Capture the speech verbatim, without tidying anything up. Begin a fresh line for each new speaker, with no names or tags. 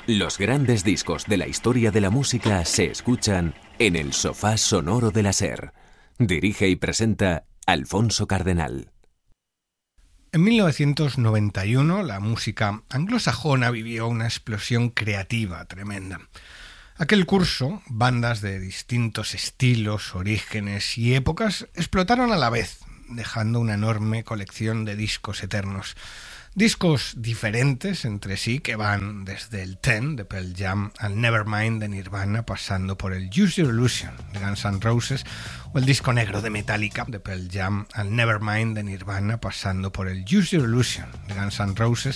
Los grandes discos de la historia de la música se escuchan en el sofá sonoro de la SER. Dirige y presenta Alfonso Cardenal.
En mil novecientos noventa y uno, la música anglosajona vivió una explosión creativa tremenda. Aquel curso, bandas de distintos estilos, orígenes y épocas explotaron a la vez, dejando una enorme colección de discos eternos. Discos diferentes entre sí que van desde el Ten de Pearl Jam al Nevermind de Nirvana, pasando por el Use Your Illusion de Guns N' Roses, o el disco negro de Metallica de Pearl Jam al Nevermind de Nirvana, pasando por el Use Your Illusion de Guns N' Roses,